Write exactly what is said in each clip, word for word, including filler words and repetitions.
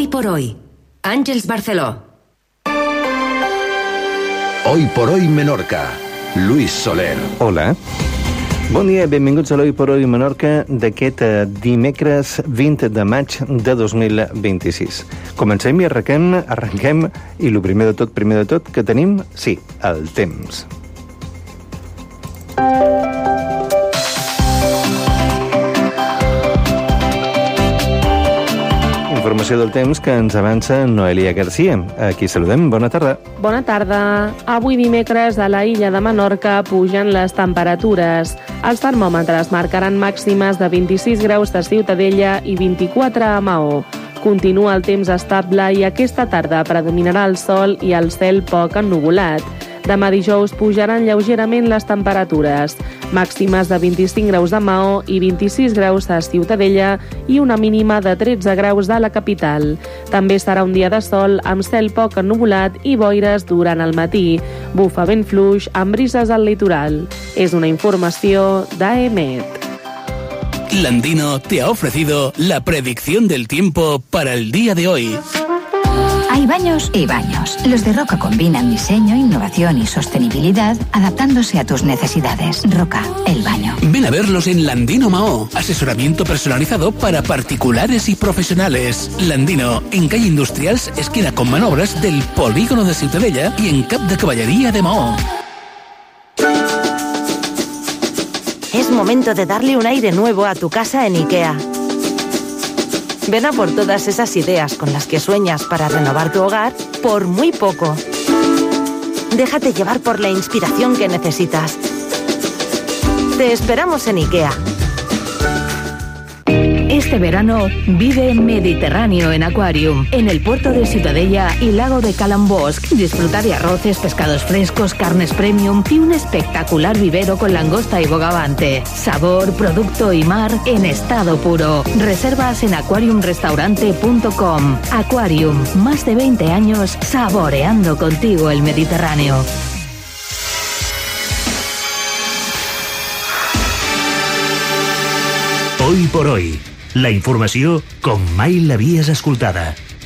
Hoy por hoy, Àngels Barceló. Hoy por hoy Menorca, Luis Soler. Hola. Bon dia, benvinguts a l'Hoy por Hoy Menorca d'aquest dimecres vint de maig de dos mil vint-i-sis. Comencem i arrenquem, arrenquem, i el primer de tot, primer de tot, que tenim, sí, el temps. Informació del temps que ens avança Noelia García. Aquí saludem. Bona tarda. Bona tarda. Avui dimecres a la illa de Menorca pugen les temperatures. Els termòmetres marcaran màximes de vint-i-sis graus a Ciutadella i vint-i-quatre a Maó. Continua el temps estable i aquesta tarda predominarà el sol i el cel poc ennuvolat. Demà dijous pujaran lleugerament les temperatures, màximes de vint-i-cinc graus a Maó i vint-i-sis graus a Ciutadella i una mínima de tretze graus a la capital. També serà un dia de sol amb cel poc ennuvolat i boires durant el matí. Bufa vent fluix amb brises al litoral. És una informació d'A E M E T. Landino te ha ofrecido la predicción del tiempo para el día de hoy. Hay baños y baños. Los de Roca combinan diseño, innovación y sostenibilidad, adaptándose a tus necesidades. Roca, el baño. Ven a verlos en Landino Maó. Asesoramiento personalizado para particulares y profesionales. Landino, en calle Industrials, esquina con Manobras del Polígono de Ciutadella y en Cap de Caballería de Maó. Es momento de darle un aire nuevo a tu casa en IKEA. Ven a por todas esas ideas con las que sueñas para renovar tu hogar por muy poco. Déjate llevar por la inspiración que necesitas. Te esperamos en IKEA. Este verano vive Mediterráneo en Aquarium, en el puerto de Ciutadella y lago de Calambosc. Disfruta de arroces, pescados frescos, carnes premium y un espectacular vivero con langosta y bogavante. Sabor, producto y mar en estado puro. Reservas en aquarium restaurante punto com. Aquarium, más de veinte años saboreando contigo el Mediterráneo. Hoy por hoy. La informació com mai l'havies escoltada.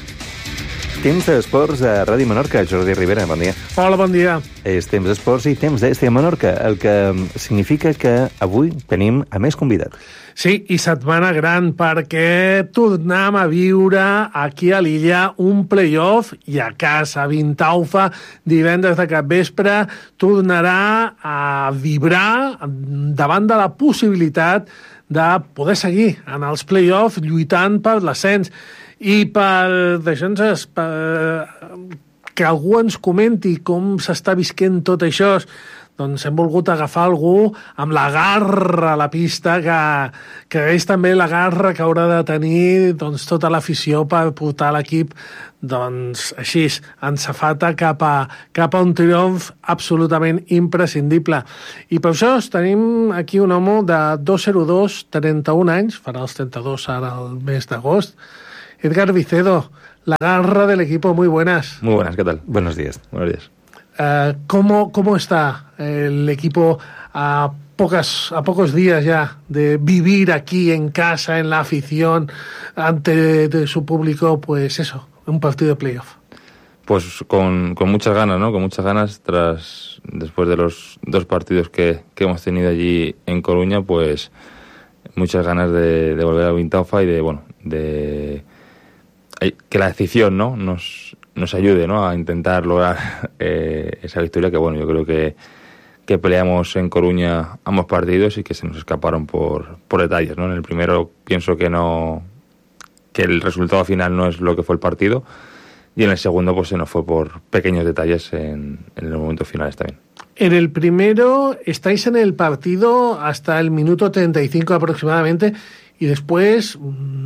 Temps d'esports a Ràdio Menorca. Jordi Rivera, bon dia. Hola, bon dia. És temps d'esports i temps d'Este a Menorca, el que significa que avui tenim a més convidats. Sí, i setmana gran perquè tornem a viure aquí a l'illa un play-off i a casa Vintaufa divendres de capvespre tornarà a vibrar davant de la possibilitat de poder seguir en els play-offs lluitant per l'ascens i per, deixa'ns, per que algú ens comenti com s'està visquent tot això. Doncs hem volgut agafar algú amb la garra a la pista, que, que és també la garra que haurà de tenir doncs, tota l'afició per portar l'equip doncs, així, en safata cap a, cap a un triomf absolutament imprescindible. I per això tenim aquí un home de dos zero dos, trenta-un anys, farà els trenta-dos ara el mes d'agost, Edgar Vicedo, la garra del equipo, muy buenas. Muy buenas, ¿qué tal? Buenos días. Buenos días. Uh, ¿cómo, ¿Cómo está el equipo a, pocas, a pocos días ya de vivir aquí en casa, en la afición, ante de su público, pues eso, un partido de playoff? Pues con, con muchas ganas, ¿no? Con muchas ganas, tras después de los dos partidos que, que hemos tenido allí en Coruña, pues muchas ganas de, de volver a Vintaufa y de, bueno, de que la afición, ¿no? Nos, nos ayude, ¿no? A intentar lograr eh, esa victoria que, bueno, yo creo que, que peleamos en Coruña ambos partidos y que se nos escaparon por, por detalles, ¿no? En el primero pienso que no, que el resultado final no es lo que fue el partido, y en el segundo pues se nos fue por pequeños detalles en, en los momentos finales también. En el primero estáis en el partido hasta el minuto treinta y cinco aproximadamente, y después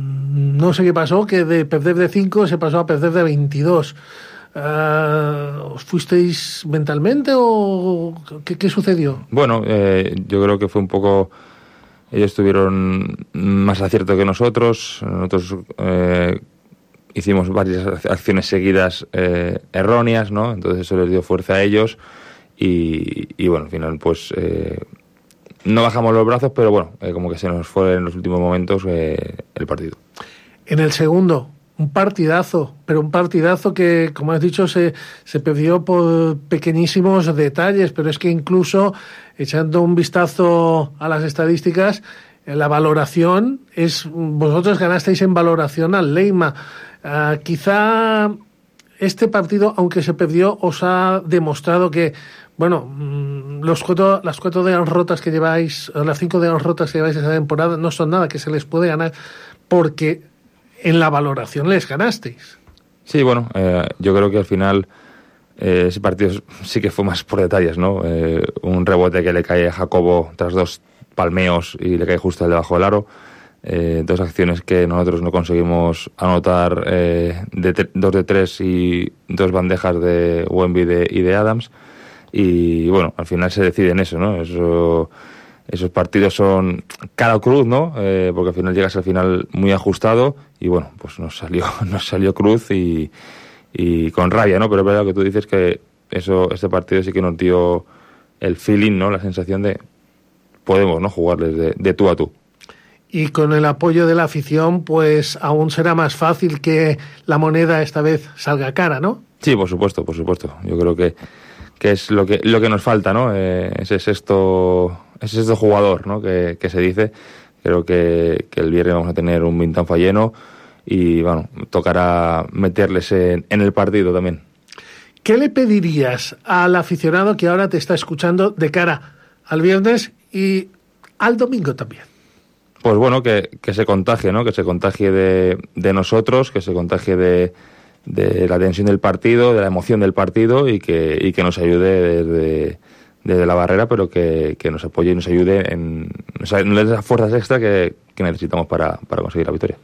no sé qué pasó, que de perder de cinco se pasó a perder de veintidós. Uh, ¿Os fuisteis mentalmente o qué, qué sucedió? Bueno, eh, yo creo que fue un poco... Ellos tuvieron más acierto que nosotros. Nosotros eh, hicimos varias acciones seguidas eh, erróneas, ¿no? Entonces eso les dio fuerza a ellos y, y bueno, al final pues... Eh, no bajamos los brazos, pero bueno, eh, como que se nos fue en los últimos momentos eh, el partido. En el segundo, un partidazo, pero un partidazo que, como has dicho, se, se perdió por pequeñísimos detalles, pero es que incluso echando un vistazo a las estadísticas, la valoración es, vosotros ganasteis en valoración al Leima. Uh, quizá este partido, aunque se perdió, os ha demostrado que, bueno, los cuatro, las cuatro derrotas que lleváis, las cinco derrotas que lleváis esa temporada no son nada que se les puede ganar, porque en la valoración les ganasteis. Sí, bueno, eh, yo creo que al final eh, ese partido sí que fue más por detalles, ¿no? Eh, un rebote que le cae a Jacobo tras dos palmeos y le cae justo debajo del aro. Eh, dos acciones que nosotros no conseguimos anotar, eh, de tre- dos de tres y dos bandejas de Wemby de, y de Adams. Y bueno, al final se decide en eso, ¿no? Eso... Esos partidos son cara o cruz, ¿no? Eh, porque al final llegas al final muy ajustado y bueno, pues nos salió nos salió cruz y, y con rabia, ¿no? Pero es verdad que tú dices que eso este partido sí que nos dio el feeling, ¿no? La sensación de podemos, ¿no? Jugarles de, de tú a tú. Y con el apoyo de la afición, pues aún será más fácil que la moneda esta vez salga cara, ¿no? Sí, por supuesto, por supuesto. Yo creo que, que es lo que lo que nos falta, ¿no? Eh, ese sexto... Ese es el jugador, ¿no? que, que se dice. Creo que, que el viernes vamos a tener un Vintanfa lleno y, bueno, tocará meterles en, en el partido también. ¿Qué le pedirías al aficionado que ahora te está escuchando de cara al viernes y al domingo también? Pues bueno, que, que se contagie, ¿no? Que se contagie de, de nosotros, que se contagie de, de la tensión del partido, de la emoción del partido y que, y que nos ayude desde... desde la barrera, pero que, que nos apoye y nos ayude en nos dé las fuerzas extra que, que necesitamos para, para conseguir la victoria.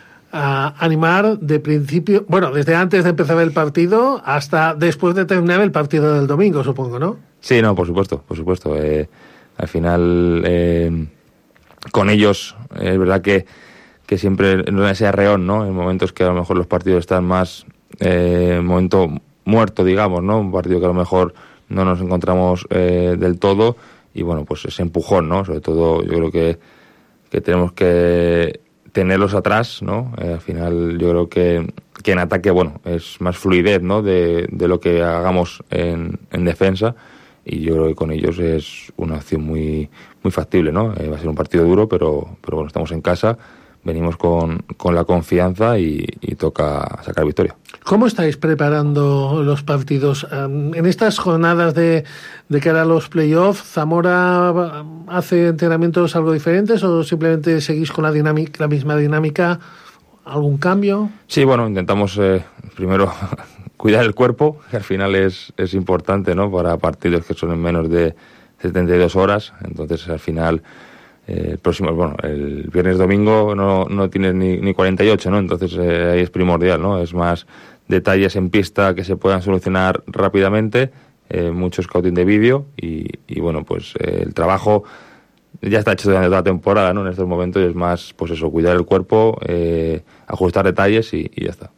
A animar de principio, bueno, desde antes de empezar el partido hasta después de terminar el partido del domingo, supongo, ¿no? Sí, no, por supuesto, por supuesto. Eh, al final, eh, con ellos, es verdad que, que siempre en ese arreón, ¿no? En momentos que a lo mejor los partidos están más, eh, momento muerto, digamos, ¿no? Un partido que a lo mejor no nos encontramos eh, del todo y bueno, pues ese empujón, ¿no? Sobre todo yo creo que, que tenemos que tenerlos atrás, ¿no? Eh, al final yo creo que, que en ataque, bueno, es más fluidez, ¿no? De, de lo que hagamos en, en defensa y yo creo que con ellos es una opción muy muy factible, ¿no? Eh, va a ser un partido duro, pero, pero bueno, estamos en casa, venimos con, con la confianza y, y toca sacar victoria. ¿Cómo estáis preparando los partidos? Um, en estas jornadas de, de cara a los playoffs, ¿Zamora hace entrenamientos algo diferentes o simplemente seguís con la dinámica, la misma dinámica? ¿Algún cambio? Sí, bueno, intentamos eh, primero cuidar el cuerpo, que al final es, es importante, ¿no? Para partidos que son en menos de setenta y dos horas, entonces al final... Eh, el próximo, bueno, el viernes domingo no, no tienes ni, ni cuarenta y ocho, ¿no? Entonces eh, ahí es primordial, ¿no? Es más detalles en pista que se puedan solucionar rápidamente, eh, mucho scouting de vídeo y, y bueno, pues eh, el trabajo ya está hecho durante toda la temporada, ¿no? En estos momentos es más, pues eso, cuidar el cuerpo, eh, ajustar detalles y, y ya está.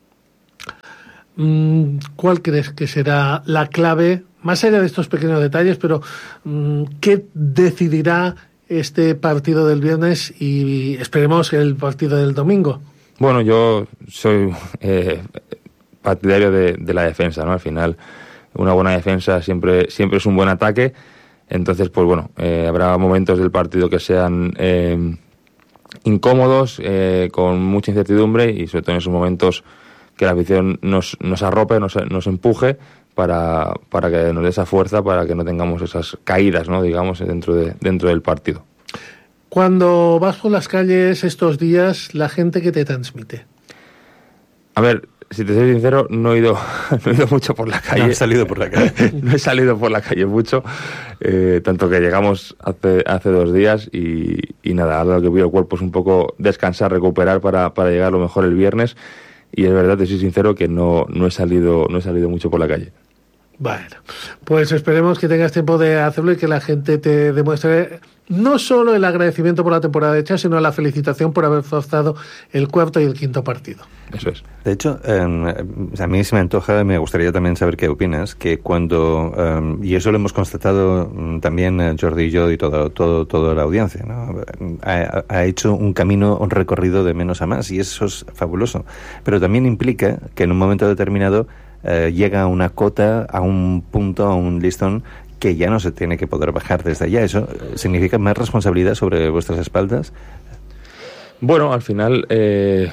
¿Cuál crees que será la clave, más allá de estos pequeños detalles, pero qué decidirá este partido del viernes y esperemos el partido del domingo? Bueno, yo soy eh, partidario de, de la defensa, ¿no? Al final, una buena defensa siempre siempre es un buen ataque. Entonces, pues bueno, eh, habrá momentos del partido que sean eh, incómodos, eh, con mucha incertidumbre y sobre todo en esos momentos que la afición nos, nos arrope, nos, nos empuje para, para que nos dé esa fuerza, para que no tengamos esas caídas, ¿no? Digamos, dentro de, dentro del partido. Cuando vas por las calles estos días, ¿la gente qué te transmite? A ver, si te soy sincero, no he ido, no he ido mucho por la calle. No he salido por la calle. No he salido por la calle mucho, eh, tanto que llegamos hace, hace dos días y, y nada, ahora lo que pido el cuerpo es un poco descansar, recuperar para, para llegar a lo mejor el viernes. Y es verdad, te soy sincero, que no, no he salido no he salido mucho por la calle. Bueno, pues esperemos que tengas tiempo de hacerlo y que la gente te demuestre no solo el agradecimiento por la temporada hecha, sino la felicitación por haber forzado el cuarto y el quinto partido. Eso es. De hecho, eh, a mí se me antoja, me gustaría también saber qué opinas, que cuando, eh, y eso lo hemos constatado también eh, Jordi y yo y todo, todo, toda la audiencia, ¿no? ha, ha hecho un camino, un recorrido de menos a más, y eso es fabuloso. Pero también implica que en un momento determinado eh, llega a una cota, a un punto, a un listón que ya no se tiene que poder bajar desde allá. ¿Eso significa más responsabilidad sobre vuestras espaldas? Bueno, al final eh,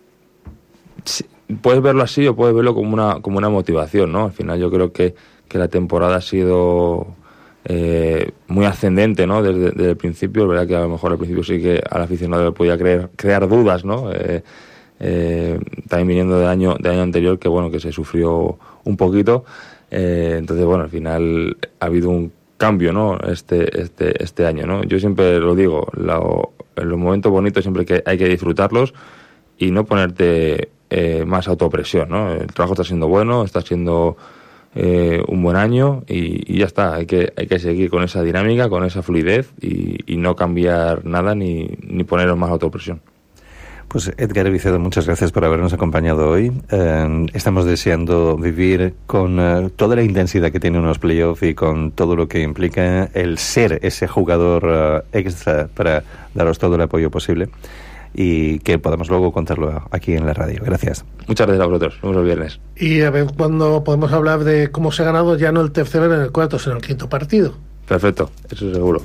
puedes verlo así o puedes verlo como una como una motivación, ¿no? Al final yo creo que, que la temporada ha sido eh, muy ascendente, ¿no? Desde, desde el principio. Es verdad que a lo mejor al principio sí que al aficionado le podía creer, crear dudas, ¿no? Eh, eh, también viniendo del año, del año anterior, que bueno, que se sufrió un poquito. Eh, entonces, bueno, al final ha habido un cambio, ¿no? Este, este, este año, ¿no? Yo siempre lo digo, lo, los momentos bonitos siempre que hay que disfrutarlos y no ponerte eh, más autopresión, ¿no? El trabajo está siendo bueno, está siendo eh, un buen año y, y ya está. Hay que, hay que seguir con esa dinámica, con esa fluidez y, y no cambiar nada ni, ni poneros más autopresión. Pues Edgar Vicedo, muchas gracias por habernos acompañado hoy. Eh, estamos deseando vivir con uh, toda la intensidad que tiene unos playoffs y con todo lo que implica el ser ese jugador uh, extra para daros todo el apoyo posible y que podamos luego contarlo aquí en la radio. Gracias. Muchas gracias a vosotros. Nos vemos el viernes. Y a ver cuándo podemos hablar de cómo se ha ganado ya no el tercero en el cuarto, sino el quinto partido. Perfecto, eso seguro.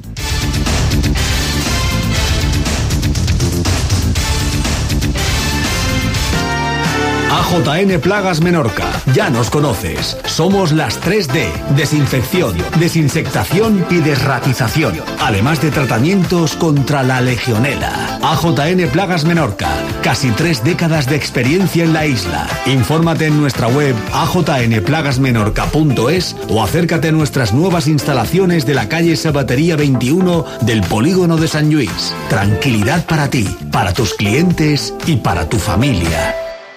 A J N Plagas Menorca, ya nos conoces. Somos las tres D, desinfección, desinsectación y desratización. Además de tratamientos contra la legionela. A J N Plagas Menorca, casi tres décadas de experiencia en la isla. Infórmate en nuestra web a j n plagas menorca punto es o acércate a nuestras nuevas instalaciones de la calle Sabatería veintiuno del Polígono de San Lluís. Tranquilidad para ti, para tus clientes y para tu familia.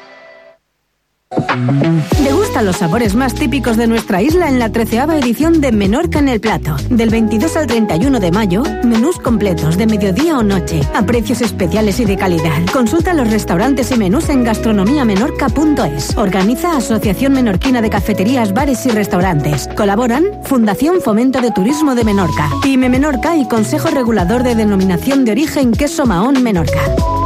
Degusta los sabores más típicos de nuestra isla en la treceava edición de Menorca en el Plato. Del veintidós al treinta y uno de mayo, menús completos de mediodía o noche, a precios especiales y de calidad. Consulta los restaurantes y menús en gastronomía menorca punto es. Organiza Asociación Menorquina de Cafeterías, Bares y Restaurantes. Colaboran Fundación Fomento de Turismo de Menorca, Pyme Menorca y Consejo Regulador de Denominación de Origen Queso Mahón Menorca.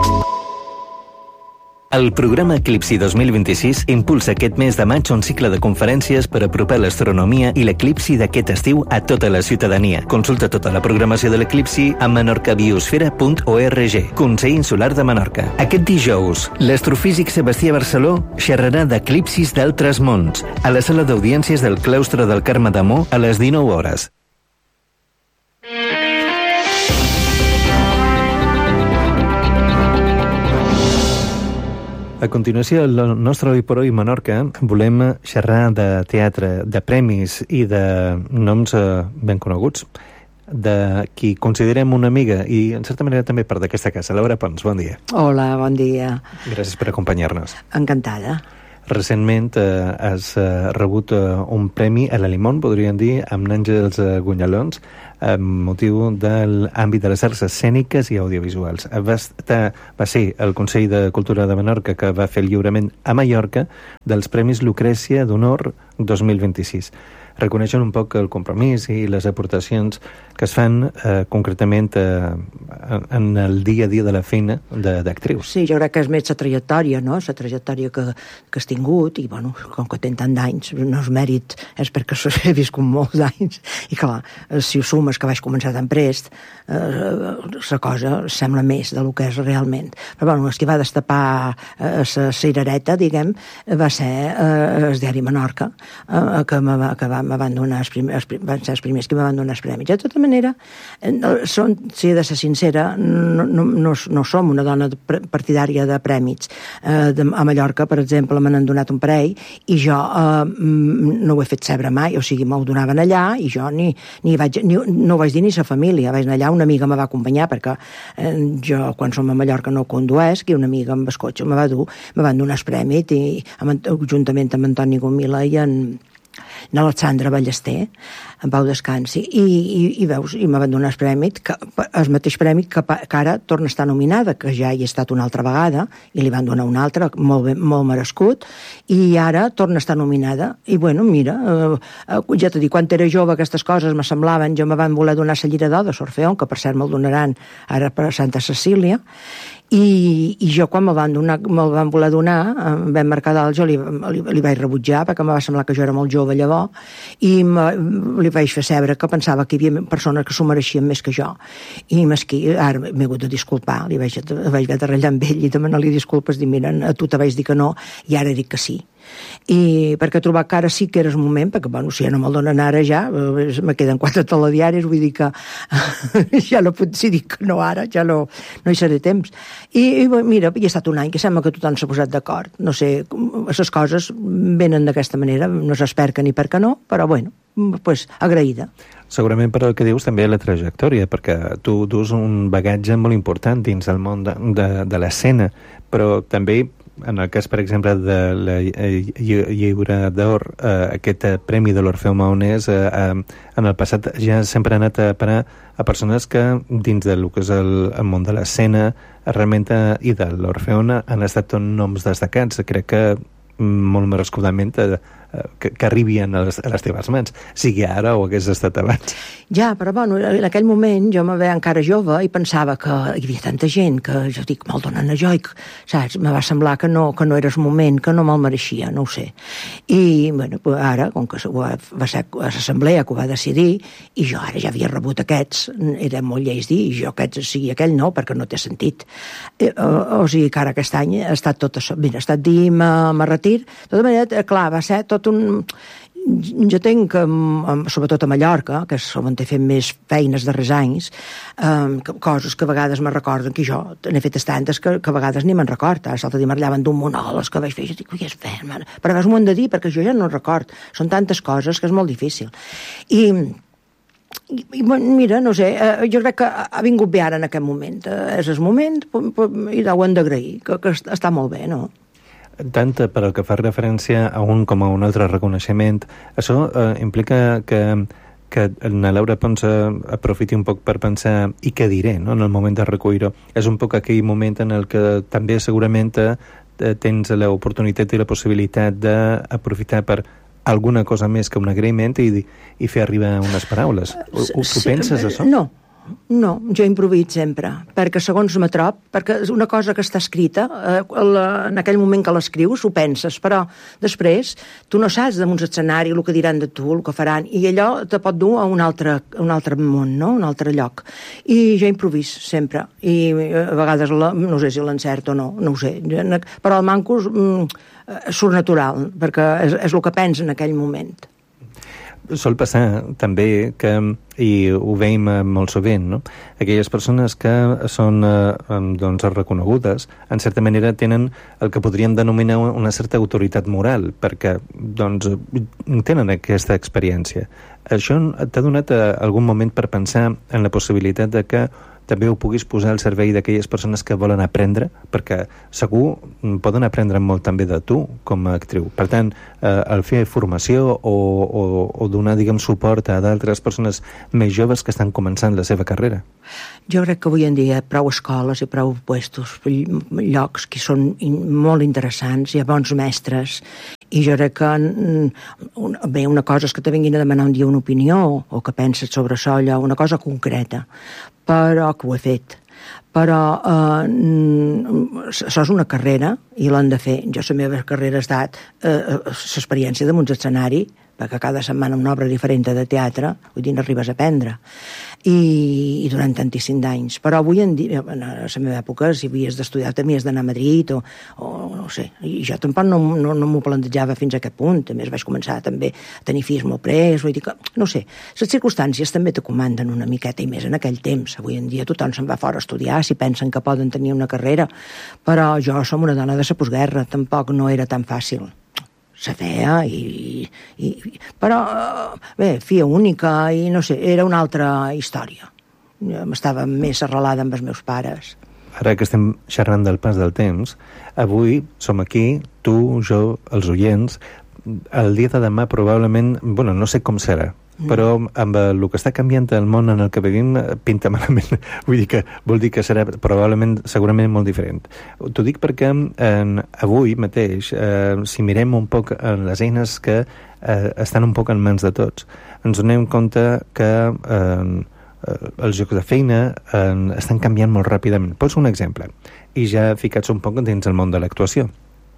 El programa Eclipsi dos mil vint-i-sis impulsa aquest mes de maig un cicle de conferències per apropar l'astronomia i l'eclipsi d'aquest estiu a tota la ciutadania. Consulta tota la programació de l'eclipsi a menorca biosfera punt org. Consell Insular de Menorca. Aquest dijous, l'astrofísic Sebastià Barceló xerrarà d'eclipsis d'altres mons a la sala d'audiències del claustre del Carme d'Amor a les dinou hores. A continuació, el nostre Oi per Oi Menorca, volem xerrar de teatre, de premis i de noms eh, ben coneguts, de qui considerem una amiga i, en certa manera, també part d'aquesta casa. Laura Pons, bon dia. Hola, bon dia. Gràcies per acompanyar-nos. Encantada. Recentment eh, has eh, rebut eh, un premi a la Limón, podríem dir, amb Àngels eh, Gunyalons, amb motiu de l'àmbit de les arts escèniques i audiovisuals. Va, estar, va ser el Consell de Cultura de Menorca que va fer el lliurament a Mallorca dels Premis Lucrècia d'Honor dos mil vint-i-sis. Reconeixen un poc el compromís i les aportacions que es fan eh, concretament eh, en el dia a dia de la feina d'actrius. Sí, jo crec que és més la trajectòria, no? La trajectòria que, que has tingut, i bueno, com que tenen tant d'anys, no és mèrit, és perquè he viscut molts anys, i clar, si ho sumes que vaig començar tan prest, eh, la cosa sembla més del que és realment. Però bueno, el que va destapar la eh, cirereta, diguem, va ser eh, el diari Menorca, eh, que, me, que va me van donar els primers, van ser els primers que me van donar els premis. De tota manera, són, si he de ser sincera, no, no, no, no som una dona partidària de premis. Eh, de, a Mallorca, per exemple, me n'han donat un parell i jo eh, no ho he fet saber mai, o sigui, me'l donaven allà i jo ni, ni, vaig, ni no ho vaig dir ni a la família. Vaig anar allà, una amiga me va acompanyar perquè eh, jo, quan som a Mallorca, no conduesc, i una amiga amb el cotxe me va dur, me van donar el premi i amb, juntament amb Antoni Gomila i en Alexandra Ballester, en pau descansi, i, i, i veus, i me van donar el premi, que, el mateix premi que, que ara torna a estar nominada, que ja hi he estat una altra vegada, i li van donar un altre, molt, ben, molt merescut, i ara torna a estar nominada. I bueno, mira, eh, ja t'he dit, quan era jove aquestes coses me semblaven, jo me van voler donar la Llira d'Or de Sorfeón, que per cert me'l donaran ara per Santa Cecília, i, i jo quan me'l van, donar, me'l van voler donar, em vam marcar dalt, jo li, li, li vaig rebutjar, perquè em va semblar que jo era molt jove llavors, i me, li vaig fer saber que pensava que hi havia persones que s'ho mereixien més que jo. I mesquí, ara m'he hagut de disculpar, li vaig, vaig haver de ratllar amb ell i demanar-li disculpes, dir, mira, a tu te vaig dir que no, i ara dic que sí. I perquè he trobat que ara sí que era el moment, perquè, bueno, si ja no me'l donen ara ja, me queden quatre telediaris, vull dir que ja no puc dir que no ara, ja no, no hi seré temps. I, i mira, hi ha estat un any que sembla que tothom s'ha posat d'acord. No sé, les coses venen d'aquesta manera, no s'espera que ni per què no, però bueno, pues, agraïda. Segurament per el que dius també la trajectòria, perquè tu dus un bagatge molt important dins el món de, de, de l'escena, però també en el cas, per exemple, de la Lliura d'Or, eh, aquest premi de l'Orfeó Maonès, eh, eh, en el passat ja sempre ha anat a parar a persones que dins del que és el, el món de l'escena realment eh, i de l'Orfeó han estat noms destacats. Crec que molt merescudament eh, que, que arribien a les, a les teves mans, sigui ara o hagués estat abans. Ja, però bueno, en aquell moment jo me veia encara jove i pensava que hi havia tanta gent que jo dic, me'l donen a jo, i, saps? Me va semblar que no, que no era el moment, que no me'l mereixia, no ho sé. I, bueno, ara, com que va ser l'assemblea que ho va decidir, i jo ara ja havia rebut aquests, era molt lleig dir, i jo aquests sí i aquell no, perquè no té sentit. Eh, o, o sigui que ara aquest any ha estat tot això. Mira, ha estat dir, me retir. De tota manera, clar, va ser tot un... Jo tinc, sobretot a Mallorca, que és on he fet més feines darrers anys, coses que a vegades me recorden, que jo n'he fet tantes que, que a vegades ni me'n recordo. L'altre dia m'arribaven d'un monòleg que vaig fer, i jo dic, què és fer, mare? Però a vegades m'ho han de dir, perquè jo ja no record. Són tantes coses que és molt difícil. I... I, i mira, no sé, eh, jo crec que ha vingut bé ara en aquest moment. Eh, és el moment i ho hem d'agrair, que, que està molt bé, no? Tant per el que fa referència a un com a un altre reconeixement, això eh, implica que, que na Laura Pons aprofiti un poc per pensar i què diré, no?, en el moment de recollir-ho. És un poc aquell moment en el que també segurament eh, tens l'oportunitat i la possibilitat d'aprofitar per alguna cosa més que un agraïment i, i fer arribar unes paraules. Ho, ho, ho penses, això? No. No, jo improvit sempre, perquè segons me trob, perquè una cosa que està escrita, eh, en aquell moment que l'escrius ho penses, però després tu no saps damunt l'escenari el que diran de tu, el que faran, i allò te pot dur a un altre, un altre món, no?, un altre lloc. I jo improvis sempre, i a vegades la, no sé si l'encert o no, no ho sé, però el manco surt natural, perquè és, és el que pensa en aquell moment. Sol passar també que, i ho veiem molt sovint, no?, aquelles persones que són eh, doncs, reconegudes, en certa manera tenen el que podríem denominar una certa autoritat moral, perquè doncs, tenen aquesta experiència. Això t'ha donat algun moment per pensar en la possibilitat de que també ho puguis posar al servei d'aquelles persones que volen aprendre, perquè segur poden aprendre molt també de tu com a actriu. Per tant, eh, el fer formació o, o, o donar, diguem, suport a d'altres persones més joves que estan començant la seva carrera. Jo crec que avui en dia hi ha prou escoles i prou puestos, llocs que són molt interessants, hi ha bons mestres, i jo crec que bé, una cosa és que te vinguin a demanar un dia una opinió o que penses sobre això, allò, una cosa concreta, però que ho he fet. Però eh, això és una carrera i l'han de fer. Jo la meva carrera ha estat eh, l'experiència damunt l'escenari, perquè cada setmana una obra diferent de teatre, vull dir, n'arribes a aprendre. I, i durant tantíssims anys. Però avui en dia, en la meva època, si havies d'estudiar també has d'anar a Madrid o, o no sé, i jo tampoc no, no, no m'ho plantejava fins a aquest punt. A més vaig començar també a tenir fills molt pres, vull dir que, no sé, les circumstàncies també te comanden una miqueta, i més en aquell temps. Avui en dia tothom se'n va fora a estudiar si pensen que poden tenir una carrera, però jo som una dona de la postguerra, tampoc no era tan fàcil. Se feia i, i... Però, bé, filla única i no sé, era una altra història. M'estava més arrelada amb els meus pares. Ara que estem xerrant del pas del temps, avui som aquí, tu, jo, els oients, el dia de demà probablement, bueno, no sé com serà, però amb el que està canviant el món en el que vivim pinta malament. Vull dir que vol dir que serà probablement, segurament molt diferent. T'ho dic perquè en, avui mateix, eh, si mirem un poc en les eines que eh, estan un poc en mans de tots, ens donem compte que eh, els llocs de feina eh, estan canviant molt ràpidament. Poso un exemple, i ja ficats un poc dins el món de l'actuació.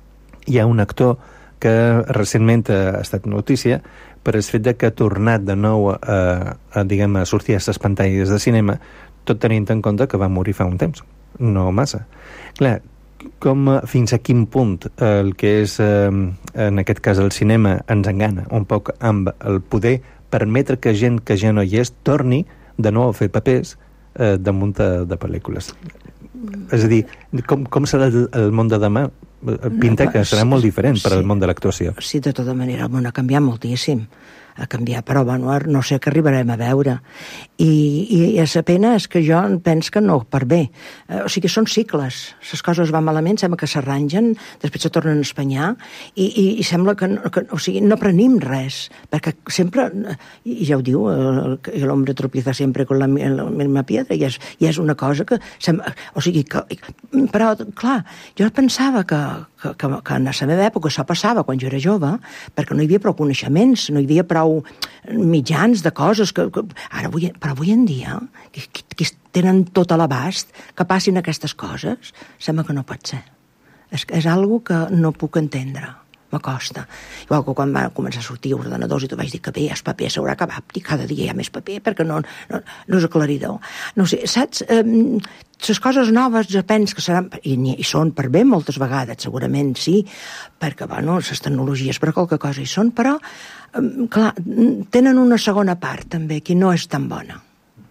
Hi ha un actor que recentment ha estat notícia per el fet de que ha tornat de nou a, a, diguem, a sortir a les pantalles de cinema, tot tenint en compte que va morir fa un temps, no massa. Clar, com, fins a quin punt el que és, eh, en aquest cas, el cinema ens engana un poc amb el poder permetre que gent que ja no hi és torni de nou a fer papers eh, damunt de, de pel·lícules. És a dir, com, com serà el, el món de demà? Pinta que serà molt diferent per al món de l'actuació. Sí, de tota manera, el món ha canviat moltíssim. A canviar, però bueno, no sé què arribarem a veure. I, i, i la pena és que jo penso que no, per bé. Eh, o sigui, són cicles. Les coses van malament, sembla que s'arrangen, després se tornen a espanyar, i, i, i sembla que, que o sigui, no aprenim res, perquè sempre, i ja ho diu, l'hombre tropieza sempre con la, la misma piedra, i és, i és una cosa que, sembla, o sigui, que, però, clar, jo pensava que, que, que, que en la meva època això passava quan jo era jove, perquè no hi havia prou coneixements, no hi havia prou mitjans de coses que, que ara avui, però avui en dia que, que, que tenen tot a l'abast que passin aquestes coses, sembla que no pot ser. És, és algo que no puc entendre, m'acosta. Igual que quan va començar a sortir ordenadors i tu vaig dir que bé, el paper s'haurà acabat i cada dia hi ha més paper perquè no, no, no és aclaridor. No sé, saps? Eh, les coses noves jo penso que seran, i, i són per bé moltes vegades, segurament sí, perquè, bueno, les tecnologies per qualque cosa hi són, però, eh, clar, tenen una segona part també, que no és tan bona.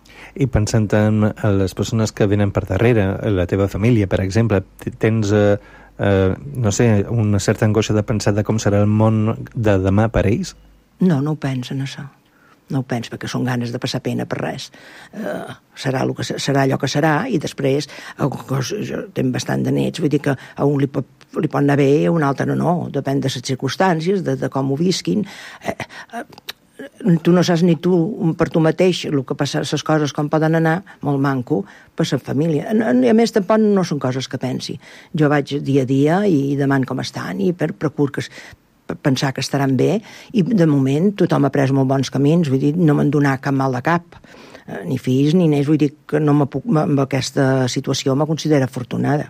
I pensant en les persones que venen per darrere, la teva família, per exemple, tens... Eh, Uh, no sé, una certa angoixa de pensar de com serà el món de demà per ells? No, no ho penso en això. No ho penso, perquè són ganes de passar pena per res. Uh, serà, que, serà allò que serà, i després, uh, jo tinc bastant de nets, vull dir que a un li pot, li pot anar bé, a un altre no, no. Depèn de les circumstàncies, de, de com ho visquin. Uh, uh, tu no saps ni tu per tu mateix el que passa, les coses com poden anar molt manco per la família, i a més tampoc no són coses que pensi. Jo vaig dia a dia i demano com estan i per, procuro que, pensar que estaran bé, i de moment tothom ha pres molt bons camins, vull dir, no m'han donat cap mal de cap, ni fills ni nens, vull dir que no me puc, amb aquesta situació me considero afortunada.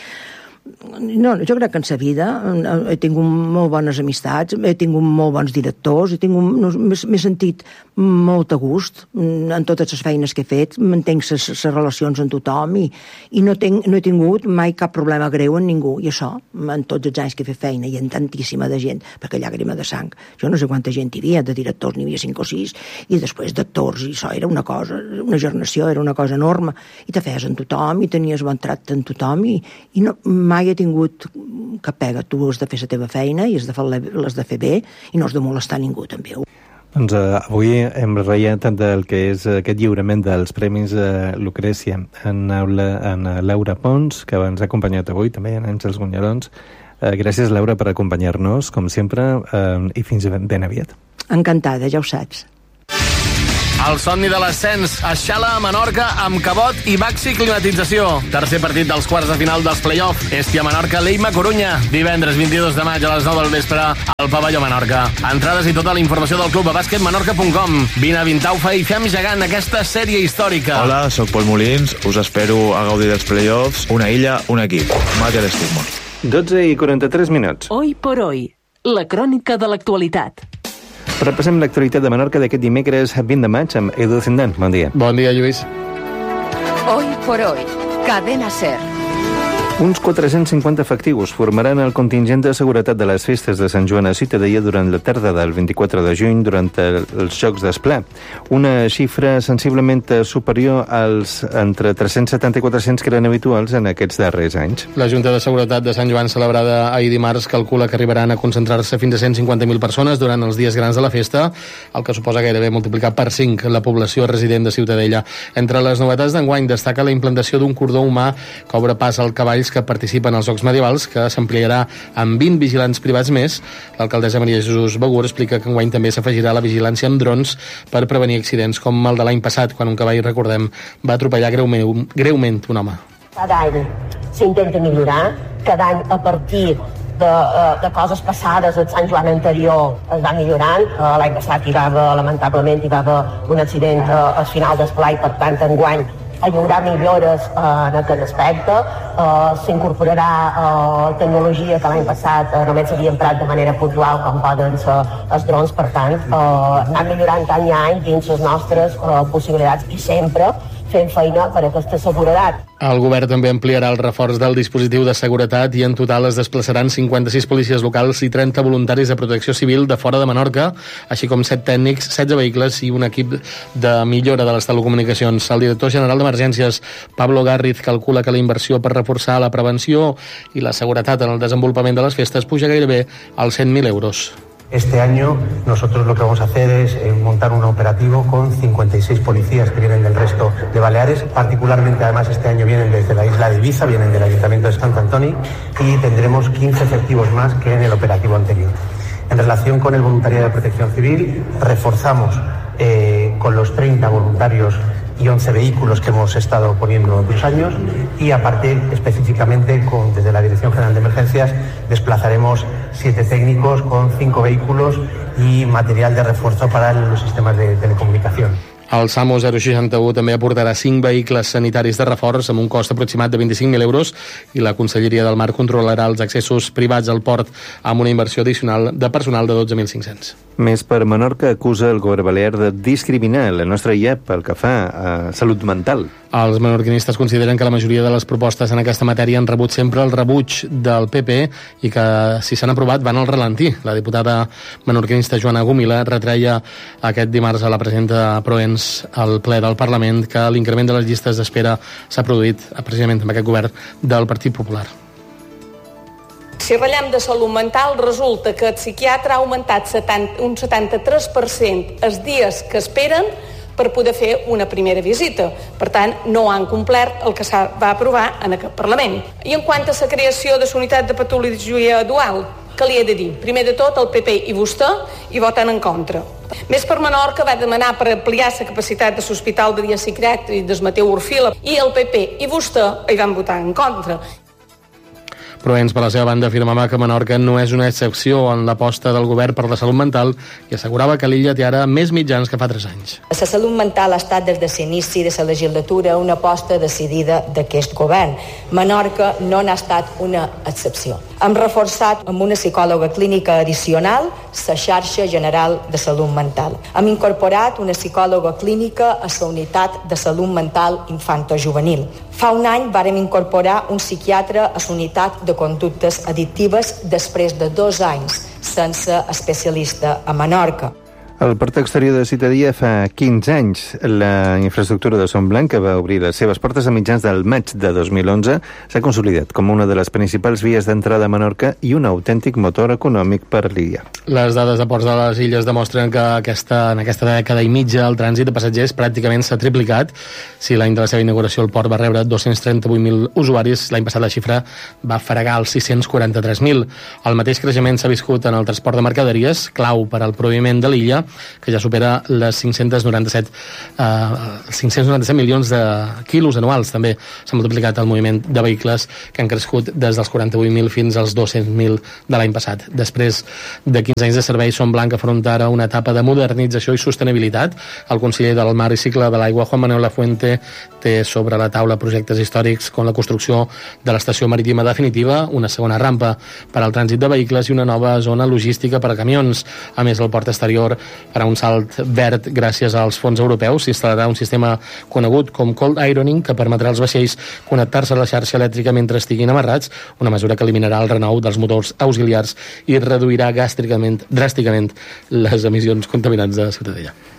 No, jo crec que en sa vida he tingut molt bones amistats, he tingut molt bons directors, he tingut, no, m'he sentit molt a gust en totes les feines que he fet, mantenc les relacions amb tothom i, i no, tenc, no he tingut mai cap problema greu en ningú, i això, en tots els anys que he fet feina, i en tantíssima de gent, perquè llàgrima de sang, jo no sé quanta gent hi havia, de directors n'hi havia cinc o sis, i després d'actors, i això era una cosa, una generació, era una cosa enorme, i te feies amb tothom, i tenies bon tracte amb tothom, i, i no, mai he tingut cap pega. Tu has de fer la teva feina i has de fer, l'has de fer bé i no has de molestar ningú, també. Doncs uh, avui hem reiat del que és aquest lliurament dels Premis uh, Lucrècia en, Aula, en Laura Pons, que ens ha acompanyat avui, també en Àngels Gunyarons. Uh, gràcies, Laura, per acompanyar-nos, com sempre, uh, i fins ben aviat. Encantada, ja ho saps. El somni de l'ascens es xala a Menorca amb cabot i maxi climatització. Tercer partit dels quarts de final dels play-off. Estia Menorca, Leima Corunya. Divendres vint-i-dos de maig a les nou del vespre al Pavelló Menorca. Entrades i tota la informació del club a bàsquet menorca punt com. Vine a Vintaufa i fem gegant aquesta sèrie històrica. Hola, sóc Pol Molins. Us espero a gaudir dels play-offs. Una illa, un equip. Mate l'estigma. dotze i quaranta-tres minuts. Hoy por hoy, la crònica de l'actualitat. Repassem l'actualitat de Menorca d'aquest dimecres vint de maig amb Edu Zendán. Bon dia. Bon dia, Lluís. Hoy por hoy, Cadena SER. Uns quatre-cents cinquanta efectius formaran el contingent de seguretat de les festes de Sant Joan a Ciutadella durant la tarda del vint-i-quatre de juny durant els Jocs d'Esplà. Una xifra sensiblement superior als entre tres-cents setanta i quatre-cents que eren habituals en aquests darrers anys. La Junta de Seguretat de Sant Joan, celebrada ahir dimarts, calcula que arribaran a concentrar-se fins a cent cinquanta mil persones durant els dies grans de la festa, el que suposa gairebé multiplicar per cinc la població resident de Ciutadella. Entre les novetats d'enguany destaca la implantació d'un cordó humà que obre pas al cavall voluntaris que participen als Jocs Medievals, que s'ampliarà amb vint vigilants privats més. L'alcaldessa Maria Jesús Begur explica que enguany també s'afegirà la vigilància amb drons per prevenir accidents com el de l'any passat, quan un cavall, recordem, va atropellar greument, greument un home. Cada any s'intenta millorar, cada any a partir de, de coses passades al Sant Joan anterior es va millorant. L'any passat hi va haver, lamentablement, hi va haver un accident al final d'esplai, per tant, enguany hi haurà millores en aquest aspecte. S'incorporarà tecnologia que l'any passat només s'havia emprat de manera puntual, com poden ser els drons. Per tant, anar millorant any a any dins les nostres possibilitats i sempre fent feina per aquesta seguretat. El govern també ampliarà el reforç del dispositiu de seguretat i en total es desplaçaran cinquanta-sis policies locals i trenta voluntaris de protecció civil de fora de Menorca, així com set tècnics, setze vehicles i un equip de millora de les telecomunicacions. El director general d'Emergències, Pablo Garriz, calcula que la inversió per reforçar la prevenció i la seguretat en el desenvolupament de les festes puja gairebé als cent mil euros. Este año nosotros lo que vamos a hacer es eh, montar un operativo con cincuenta y seis policías que vienen del resto de Baleares. Particularmente, además, este año vienen desde la isla de Ibiza, vienen del Ayuntamiento de Sant Antoni, y tendremos quince efectivos más que en el operativo anterior. En relación con el voluntariado de protección civil, reforzamos eh, con los treinta voluntarios y once vehículos que hemos estado poniendo otros años, y aparte específicamente con, desde la Dirección General de Emergencias desplazaremos siete técnicos con cinco vehículos y material de refuerzo para los sistemas de telecomunicación. El SAMU zero seixanta u també aportarà cinc vehicles sanitaris de reforç amb un cost aproximat de vint-i-cinc mil euros i la Conselleria del Mar controlarà els accessos privats al port amb una inversió addicional de personal de dotze mil cinc-cents. Més per Menorca acusa el govern balear de discriminar la nostra I E P pel que fa a salut mental. Els menorquinistes consideren que la majoria de les propostes en aquesta matèria han rebut sempre el rebuig del P P i que, si s'han aprovat, van al ralentí. La diputada menorquinista Joana Gúmila retreia aquest dimarts a la presidenta Proens al ple del Parlament que l'increment de les llistes d'espera s'ha produït precisament amb aquest govern del Partit Popular. Si ratllem de salut mental, resulta que el psiquiatre ha augmentat un setanta-tres per cent els dies que esperen per poder fer una primera visita. Per tant, no han complert el que s'ha va aprovar en aquest Parlament. I en quant a la creació de la unitat de patologia dual, què li he de dir? Primer de tot, el P P i vostè hi voten en contra. Més per Menorca va demanar per ampliar la capacitat de l'Hospital de Dia Psiquiàtric del Mateu Orfila i el P P i vostè hi van votar en contra. Proens, per la seva banda, afirmava que Menorca no és una excepció en l'aposta del govern per la salut mental i assegurava que l'illa té ara més mitjans que fa tres anys. La salut mental ha estat des de l'inici de la legislatura una aposta decidida d'aquest govern. Menorca no n'ha estat una excepció. Hem reforçat amb una psicòloga clínica addicional la xarxa general de salut mental. Hem incorporat una psicòloga clínica a la unitat de salut mental infantojuvenil. Fa un any vàrem incorporar un psiquiatre a la unitat de conductes addictives després de dos anys sense especialista a Menorca. Al Port Exterior de Ciutadella fa quinze anys. La infraestructura de Son Blanc, que va obrir les seves portes a mitjans del maig de dos mil onze, s'ha consolidat com una de les principals vies d'entrada a Menorca i un autèntic motor econòmic per l'illa. Les dades de ports de les illes demostren que aquesta, en aquesta dècada i mitja el trànsit de passatgers pràcticament s'ha triplicat. Si l'any de la seva inauguració el port va rebre dos-cents trenta-vuit mil usuaris, l'any passat la xifra va fregar els sis-cents quaranta-tres mil. El mateix creixement s'ha viscut en el transport de mercaderies, clau per al proveïment de l'illa, que ja supera les cinc-cents noranta-set, eh, cinc-cents noranta-set milions de quilos anuals. També s'ha multiplicat el moviment de vehicles, que han crescut des dels quaranta-vuit mil fins als dos-cents mil de l'any passat. Després de quinze anys de servei, Son Blanc afronta ara una etapa de modernització i sostenibilitat. El conseller del Mar i Cicle de l'Aigua, Juan Manuel Lafuente, té sobre la taula projectes històrics com la construcció de l'estació marítima definitiva, una segona rampa per al trànsit de vehicles i una nova zona logística per a camions. A més, el port exterior farà un salt verd gràcies als fons europeus. S'instal·larà un sistema conegut com cold ironing que permetrà als vaixells connectar-se a la xarxa elèctrica mentre estiguin amarrats, una mesura que eliminarà el renou dels motors auxiliars i reduirà dràsticament, dràsticament les emissions contaminants de Ciutadella.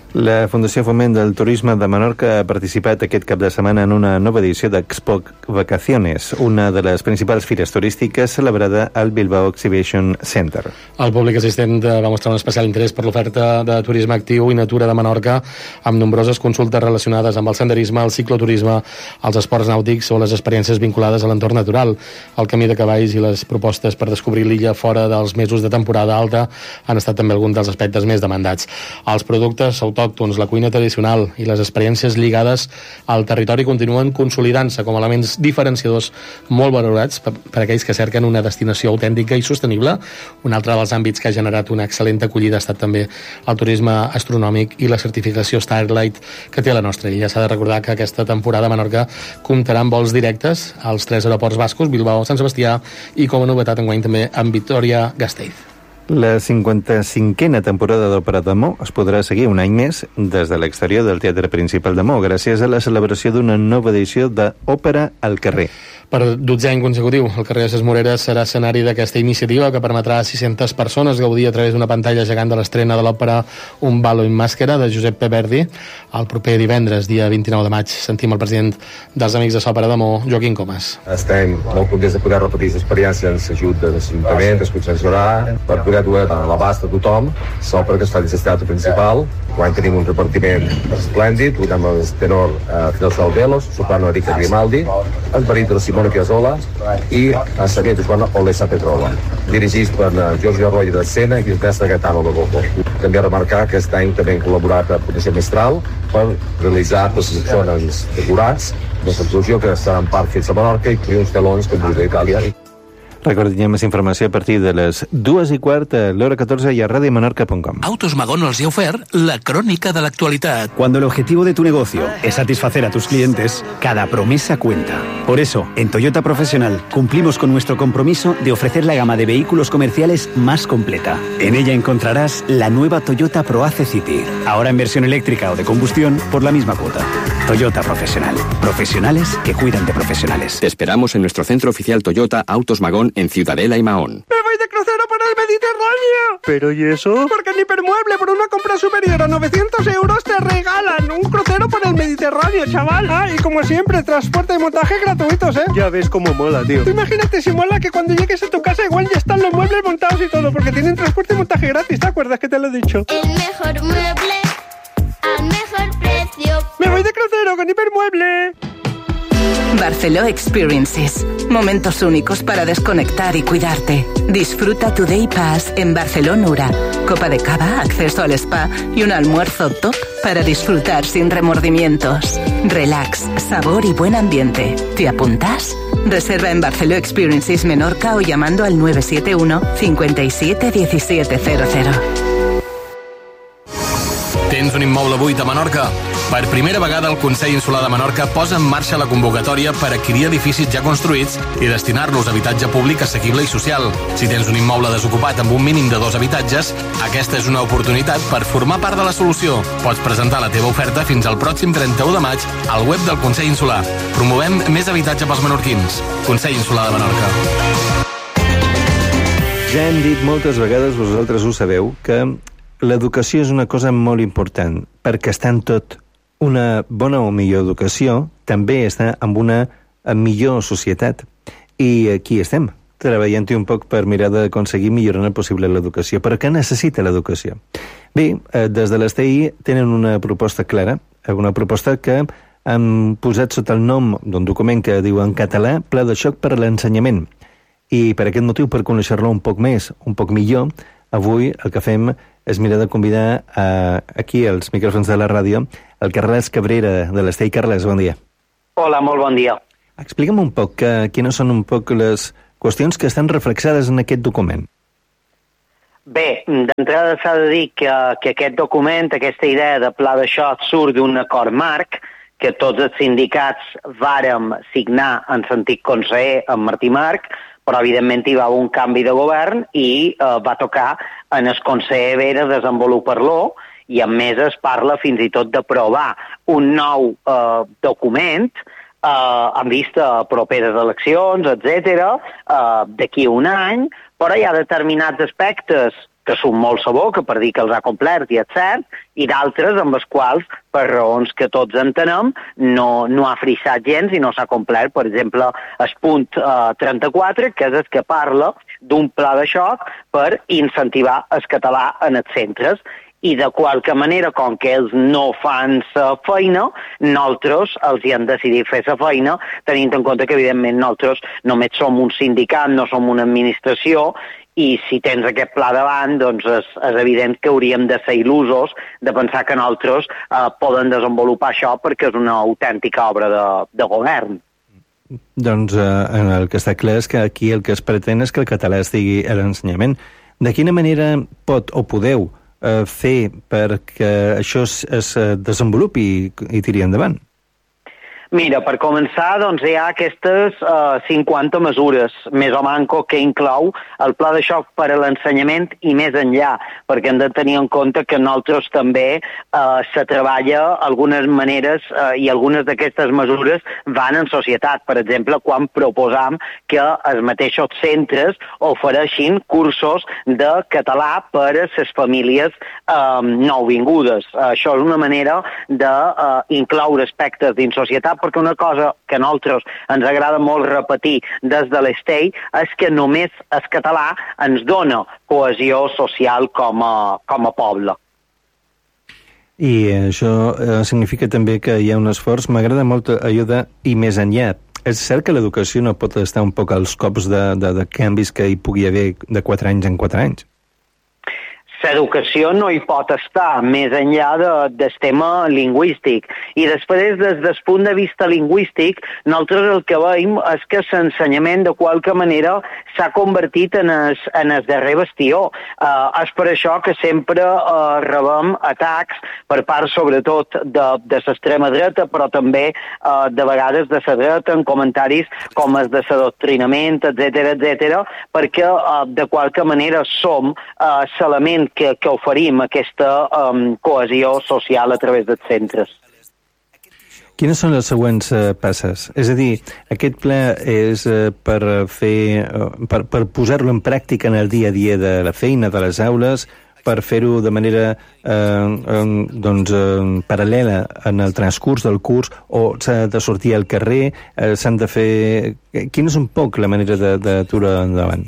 La Fundació Foment del Turisme de Menorca ha participat aquest cap de setmana en una nova edició d'Expo Vacaciones, una de les principals fires turístiques celebrada al Bilbao Exhibition Center. El públic assistent va mostrar un especial interès per l'oferta de turisme actiu i natura de Menorca, amb nombroses consultes relacionades amb el senderisme, el cicloturisme, els esports nàutics o les experiències vinculades a l'entorn natural. El camí de cavalls i les propostes per descobrir l'illa fora dels mesos de temporada alta han estat també alguns dels aspectes més demandats. Els productes autòctons, la cuina tradicional i les experiències lligades al territori continuen consolidant-se com a elements diferenciadors molt valorats per, per aquells que cerquen una destinació autèntica i sostenible. Un altre dels àmbits que ha generat una excel·lent acollida ha estat també el turisme astronòmic i la certificació Starlight que té la nostra illa. S'ha de recordar que aquesta temporada a Menorca comptarà amb vols directes als tres aeroports bascos, Bilbao, Sant Sebastià i, com a novetat enguany, també amb Vitoria-Gasteiz. La cinquanta-cinquena temporada d'Òpera de Mo es podrà seguir un any més des de l'exterior del Teatre Principal de Mo, gràcies a la celebració d'una nova edició d'Òpera al carrer. Per dotzè any consecutiu, el carrer de ses Moreres serà escenari d'aquesta iniciativa que permetrà a sis-centes persones gaudir a través d'una pantalla gegant de l'estrena de l'òpera Un ballo in màscara de Giuseppe Verdi. El proper divendres, dia vint-i-nou de maig, sentim el president dels Amics de l'Òpera de Mo, Joaquim Comas. Estem molt contents de poder repetir aquesta experiència amb l'ajut de l'Ajuntament, del Consell Solar, per poder dur a l'abast a tothom l'òpera que està dins el teatre principal. Quan tenim un repartiment esplèndid, amb el tenor uh, Fidel Salvelos, soprano Erika Grimaldi, el baríton Simone Piazzolla i el seguet de Juan Olesa Petrova, dirigits per uh, Giorgio Arroyo de Sena i l'orquestra Gaetano Loboco. També remarcar que aquest any també hem col·laborat amb Fundació Mestral per realitzar presentacions decorats de l'explosió que seran part fins a Menorca i uns telons que vull d'Itàlia. Recordem més informació a partir de les dues i quart a l'hora catorze i a radio menorca punto com. Autos Magón els ha ofert la crònica de l'actualitat. Cuando el objetivo de tu negocio es satisfacer a tus clientes, cada promesa cuenta. Por eso, en Toyota Profesional cumplimos con nuestro compromiso de ofrecer la gama de vehículos comerciales más completa. En ella encontrarás la nueva Toyota ProAce City, ahora en versión eléctrica o de combustión por la misma cuota. Toyota Profesional. Profesionales que cuidan de profesionales. Te esperamos en nuestro centro oficial Toyota Autos Magón en Ciudadela y Mahón. ¡Me voy de crucero por el Mediterráneo! ¿Pero y eso? Porque en Hipermueble, por una compra superior a novecientos euros, te regalan un crucero por el Mediterráneo, chaval. Ah, y como siempre, transporte y montaje gratuitos, ¿eh? Ya ves cómo mola, tío. Imagínate si mola que cuando llegues a tu casa igual ya están los muebles montados y todo, porque tienen transporte y montaje gratis, ¿te acuerdas que te lo he dicho? El mejor mueble al mejor precio. ¡Me voy de crucero con Hipermueble! Barceló Experiences. Momentos únicos para desconectar y cuidarte. Disfruta tu Day Pass en Barceló Nura. Copa de cava, acceso al spa y un almuerzo top para disfrutar sin remordimientos. Relax, sabor y buen ambiente. ¿Te apuntas? Reserva en Barceló Experiences Menorca o llamando al nueve siete uno, cinco siete, uno siete cero cero. Tens un immoble buit a Menorca? Per primera vegada el Consell Insular de Menorca posa en marxa la convocatòria per adquirir edificis ja construïts i destinar-los a habitatge públic assequible i social. Si tens un immoble desocupat amb un mínim de dos habitatges, aquesta és una oportunitat per formar part de la solució. Pots presentar la teva oferta fins al pròxim trenta-u de maig al web del Consell Insular. Promovem més habitatge pels menorquins. Consell Insular de Menorca. Ja hem dit moltes vegades, vosaltres ho sabeu, que l'educació és una cosa molt important, perquè està en tot. Una bona o millor educació també està en una millor societat. I aquí estem, treballant-hi un poc per mirar d'aconseguir millorar el possible l'educació. Però què necessita l'educació? Bé, des de l'S T I tenen una proposta clara, una proposta que han posat sota el nom d'un document que diu en català Pla de xoc per a l'ensenyament. I per aquest motiu, per conèixer-lo un poc més, un poc millor, avui el que fem és mirar de convidar a, aquí als micròfons de la ràdio el Carles Cabrera de l'S T I. Carles, bon dia. Hola, molt bon dia. Explica'm un poc que, quines són un poc les qüestions que estan reflexades en aquest document. Bé, d'entrada s'ha de dir que, que aquest document, aquesta idea de pla de xoc surt d'un acord marc que tots els sindicats vàrem signar en sentit conseller amb Martí Marc, però evidentment hi va haver un canvi de govern i eh, va tocar en el conseller Vera desenvolupar-lo i a més es parla fins i tot d'aprovar un nou eh, document eh, en vista a properes eleccions, etcètera, eh, d'aquí un any, però hi ha determinats aspectes que són molt sabó, que per dir que els ha complert i és cert, i d'altres amb els quals, per raons que tots entenem, no, no ha frissat gens i no s'ha complert. Per exemple, el punt eh, trenta-quatre, que és el que parla d'un pla de xoc per incentivar el català en els centres. I de qualque manera, com que ells no fan la feina, nosaltres els hi han decidit fer la feina, tenint en compte que, evidentment, nosaltres només som un sindicat, no som una administració, i si tens aquest pla davant, doncs és, és evident que hauríem de ser il·lusos de pensar que nosaltres eh, poden desenvolupar això perquè és una autèntica obra de, de govern. Doncs eh, el que està clar és que aquí el que es pretén és que el català estigui a l'ensenyament. De quina manera pot o podeu eh, fer perquè això es, es desenvolupi i, i tiri endavant? Mira, per començar, doncs hi ha aquestes uh, cinquanta mesures, més o manco, que inclou el pla de xoc per a l'ensenyament i més enllà, perquè hem de tenir en compte que nosaltres també uh, se treballa algunes maneres uh, i algunes d'aquestes mesures van en societat. Per exemple, quan proposam que els mateixos centres ofereixin cursos de català per a les famílies um, nouvingudes. Uh, això és una manera d'incloure uh, aspectes dins societat, perquè una cosa que a nosaltres ens agrada molt repetir des de l'Estei és que només el català ens dona cohesió social com a, com a poble. I això eh, significa també que hi ha un esforç, m'agrada molt allò de i més enllà. És cert que l'educació no pot estar un poc als cops de, de, de canvis que hi pugui haver de quatre anys en quatre anys. L'educació no hi pot estar més enllà de, del tema lingüístic. I després, des del punt de vista lingüístic, nosaltres el que veiem és que l'ensenyament, de qualque manera, s'ha convertit en el, en el darrer bastió. Uh, és per això que sempre uh, rebem atacs per part, sobretot, de, de l'extrema dreta, però també uh, de vegades de la dreta, en comentaris com els de l'adoctrinament, etcètera, etcètera, perquè, uh, de qualque manera, som uh, l'element que, que oferim aquesta um, cohesió social a través dels centres. Quines són les següents uh, passes? És a dir, aquest ple és uh, per fer, uh, per, per posar-lo en pràctica en el dia a dia de la feina, de les aules, per fer-ho de manera eh, eh, doncs, eh, paral·lela en el transcurs del curs, o s'ha de sortir al carrer, eh, s'han de fer... Quina és un poc la manera de, de aturar endavant?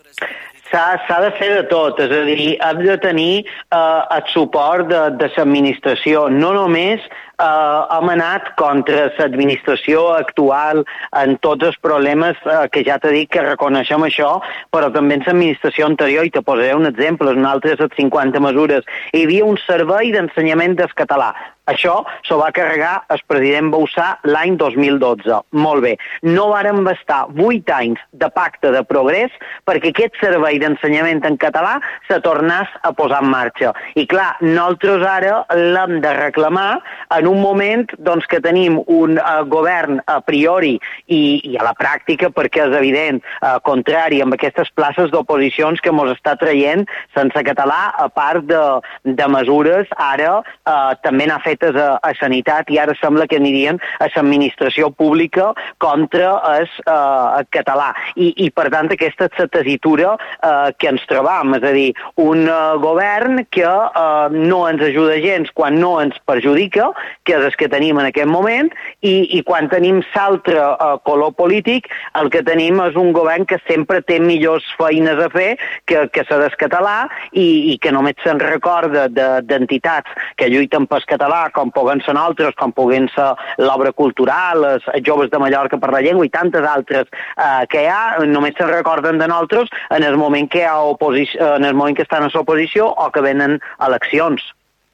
S'ha de fer de tot, és a dir, hem de tenir eh, el suport de, de l'administració, no només Uh, hem anat contra l'administració actual en tots els problemes uh, que ja t'he dit que reconeixem això, però també en l'administració anterior, i te posaré un exemple, en altres de cinquanta mesures, hi havia un servei d'ensenyament del català. Això s'ho va carregar el president Bauçà l'any dos mil dotze. Molt bé. No varen bastar vuit anys de pacte de progrés perquè aquest servei d'ensenyament en català se tornés a posar en marxa. I clar, nosaltres ara l'hem de reclamar en un moment doncs, que tenim un uh, govern a priori i, i a la pràctica, perquè és evident, uh, contrari amb aquestes places d'oposicions que mos està traient sense català, a part de, de mesures ara uh, també n'ha fetes a, a sanitat, i ara sembla que anirien a l'administració pública contra el, uh, el català. I, I per tant aquesta és la tessitura uh, que ens trobam, és a dir, un uh, govern que uh, no ens ajuda gens quan no ens perjudica, que és el que tenim en aquest moment, i, i quan tenim l'altre uh, color polític, el que tenim és un govern que sempre té millors feines a fer que, que la del català, i, i que només se'n recorda d'entitats de, que lluiten pel català, com puguen ser altres, com puguen ser l'obra cultural, els, els joves de Mallorca per la llengua i tantes altres uh, que hi ha, només se'n recorden de nosaltres en el moment que hi ha oposició, en el moment que estan a l'oposició o que venen eleccions.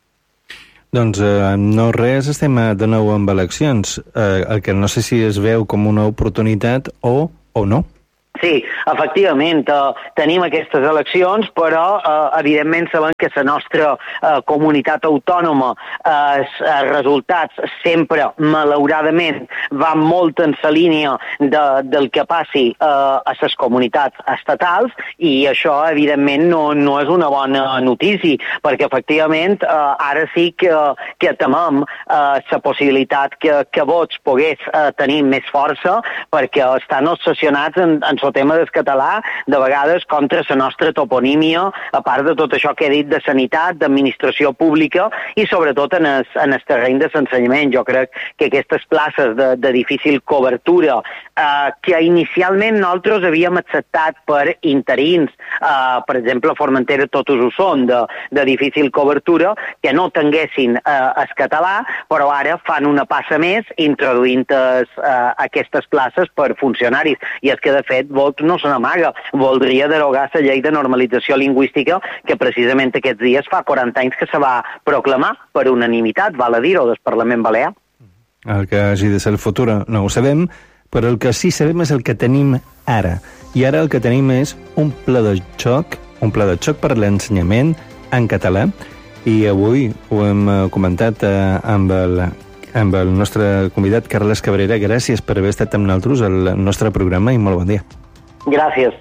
Doncs eh, no res, estem de nou amb eleccions, eh, el que no sé si es veu com una oportunitat o, o no. Sí, efectivament, eh, tenim aquestes eleccions, però eh, evidentment sabem que la nostra eh, comunitat autònoma, eh, els resultats sempre, malauradament, van molt en la línia de, del que passi eh, a les comunitats estatals, i això, evidentment, no, no és una bona notícia, perquè, efectivament, eh, ara sí que, que temem eh, la possibilitat que, que Vox pogués eh, tenir més força, perquè estan obsessionats en, en el tema del català, de vegades contra la nostra toponímia, a part de tot això que he dit de sanitat, d'administració pública i sobretot en el, en el terreny de l'ensenyament. Jo crec que aquestes places de, de difícil cobertura, eh, que inicialment nosaltres havíem acceptat per interins, eh, per exemple, a Formentera totes ho són, de, de difícil cobertura, que no tinguessin eh, el català, però ara fan una passa més introduint es, eh, aquestes places per funcionaris. I és que, de fet, Vox no se n'amaga. Voldria derogar la llei de normalització lingüística que precisament aquests dies fa quaranta anys que se va proclamar per unanimitat, val a dir-ho, del Parlament Balear. El que hagi de ser el futur no ho sabem, però el que sí sabem és el que tenim ara. I ara el que tenim és un pla de xoc, un pla de xoc per l'ensenyament en català, i avui ho hem comentat eh, amb, el, amb el nostre convidat Carles Cabrera. Gràcies per haver estat amb nosaltres al nostre programa i molt bon dia. Gràcies.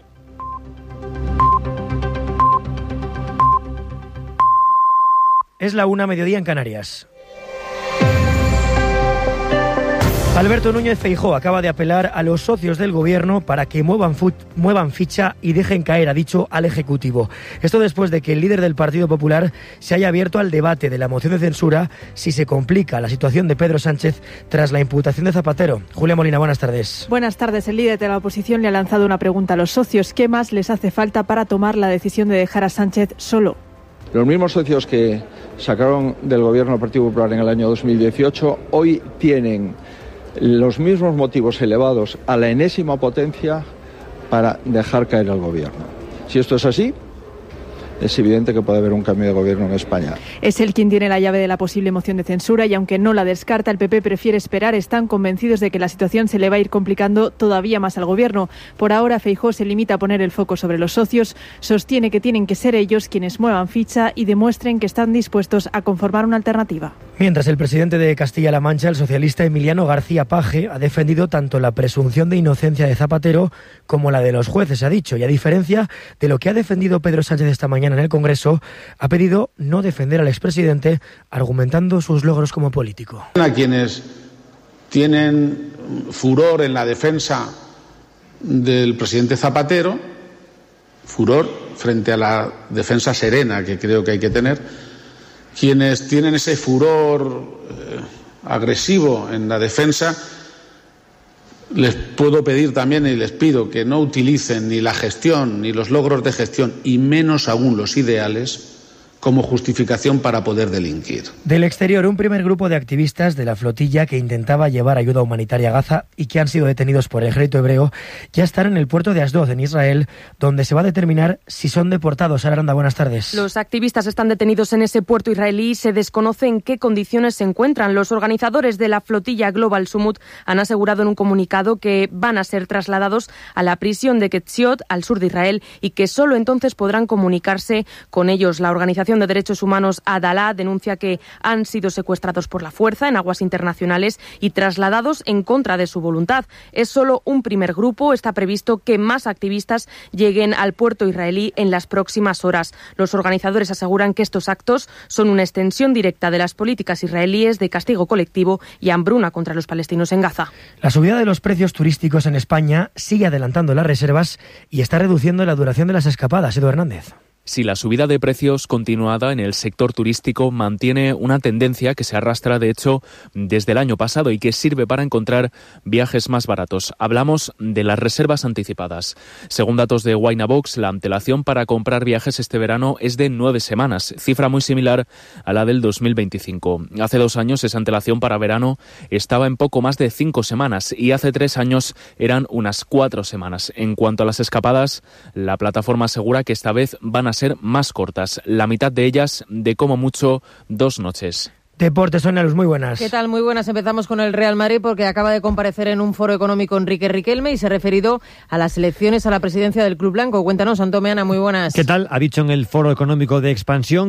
Es la una, mediodía en Canarias. Alberto Núñez Feijóo acaba de apelar a los socios del gobierno para que muevan, muevan ficha y dejen caer, ha dicho, al Ejecutivo. Esto después de que el líder del Partido Popular se haya abierto al debate de la moción de censura si se complica la situación de Pedro Sánchez tras la imputación de Zapatero. Julia Molina, buenas tardes. Buenas tardes. El líder de la oposición le ha lanzado una pregunta a los socios. ¿Qué más les hace falta para tomar la decisión de dejar a Sánchez solo? Los mismos socios que sacaron del gobierno al Partido Popular en el año dos mil dieciocho hoy tienen los mismos motivos elevados a la enésima potencia para dejar caer al gobierno. Si esto es así, es evidente que puede haber un cambio de gobierno en España. Es él quien tiene la llave de la posible moción de censura y aunque no la descarta, el P P prefiere esperar. Están convencidos de que la situación se le va a ir complicando todavía más al gobierno. Por ahora, Feijóo se limita a poner el foco sobre los socios. Sostiene que tienen que ser ellos quienes muevan ficha y demuestren que están dispuestos a conformar una alternativa. Mientras el presidente de Castilla-La Mancha, el socialista Emiliano García Paje, ha defendido tanto la presunción de inocencia de Zapatero como la de los jueces, ha dicho, y a diferencia de lo que ha defendido Pedro Sánchez esta mañana en el Congreso, ha pedido no defender al expresidente, argumentando sus logros como político. A quienes tienen furor en la defensa del presidente Zapatero, furor frente a la defensa serena que creo que hay que tener, quienes tienen ese furor eh, agresivo en la defensa, les puedo pedir también y les pido que no utilicen ni la gestión ni los logros de gestión y menos aún los ideales como justificación para poder delinquir. Del exterior, un primer grupo de activistas de la flotilla que intentaba llevar ayuda humanitaria a Gaza y que han sido detenidos por el ejército hebreo ya están en el puerto de Asdod, en Israel, donde se va a determinar si son deportados. Sara Aranda, buenas tardes. Los activistas están detenidos en ese puerto israelí y se desconoce en qué condiciones se encuentran. Los organizadores de la flotilla Global Summit han asegurado en un comunicado que van a ser trasladados a la prisión de Ketziot, al sur de Israel, y que solo entonces podrán comunicarse con ellos. La organización de Derechos Humanos Adalá denuncia que han sido secuestrados por la fuerza en aguas internacionales y trasladados en contra de su voluntad. Es solo un primer grupo. Está previsto que más activistas lleguen al puerto israelí en las próximas horas. Los organizadores aseguran que estos actos son una extensión directa de las políticas israelíes de castigo colectivo y hambruna contra los palestinos en Gaza. La subida de los precios turísticos en España sigue adelantando las reservas y está reduciendo la duración de las escapadas. Edu Hernández. Si la subida de precios continuada en el sector turístico mantiene una tendencia que se arrastra, de hecho, desde el año pasado y que sirve para encontrar viajes más baratos. Hablamos de las reservas anticipadas. Según datos de Winabox, la antelación para comprar viajes este verano es de nueve semanas, cifra muy similar a la del dos mil veinticinco. Hace dos años esa antelación para verano estaba en poco más de cinco semanas y hace tres años eran unas cuatro semanas. En cuanto a las escapadas, la plataforma asegura que esta vez van a ser más cortas, la mitad de ellas de como mucho dos noches. Deportes, Sonia Luz, muy buenas. ¿Qué tal? Muy buenas. Empezamos con el Real Madrid porque acaba de comparecer en un foro económico Enrique Riquelme y se ha referido a las elecciones a la presidencia del Club Blanco. Cuéntanos, Antón Meana, muy buenas. ¿Qué tal? Ha dicho en el foro económico de expansión